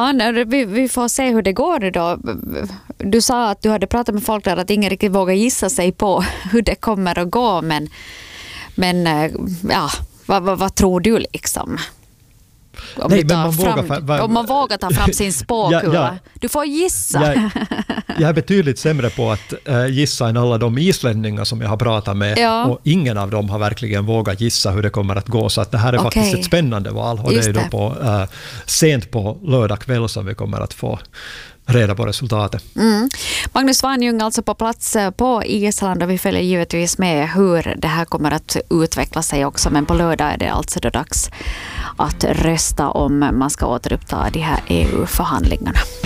Ja, vi får se hur det går då. Du sa att du hade pratat med folk där att ingen riktigt vågar gissa sig på hur det kommer att gå. Men ja, vad tror du liksom? Om man vågar ta fram sin spåkula. Du får gissa. Jag är betydligt sämre på att gissa än alla de islänningar som jag har pratat med. Ja. Och ingen av dem har verkligen vågat gissa hur det kommer att gå. Så att det här är faktiskt ett spännande val. Och det är då sent på lördag kväll som vi kommer att få reda på resultatet. Magnus Svanjung alltså på plats på Island, och vi följer givetvis med hur det här kommer att utveckla sig också. Men på lördag är det alltså då dags att rösta om man ska återuppta de här EU-förhandlingarna.